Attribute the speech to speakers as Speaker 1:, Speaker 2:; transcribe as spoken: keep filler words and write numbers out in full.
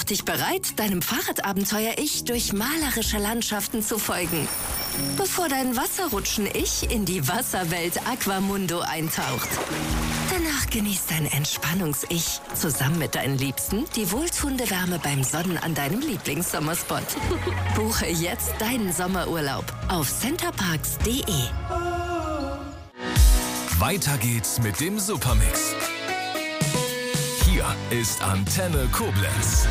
Speaker 1: dich bereit, deinem Fahrradabenteuer-Ich durch malerische Landschaften zu folgen, bevor dein Wasserrutschen-Ich in die Wasserwelt Aquamundo eintaucht. Danach genießt dein Entspannungs-Ich zusammen mit deinen Liebsten die wohltuende Wärme beim Sonnen an deinem Lieblingssommerspot. Buche jetzt deinen Sommerurlaub auf centerparks punkt de.
Speaker 2: Weiter geht's mit dem Supermix. Hier ist Antenne Koblenz.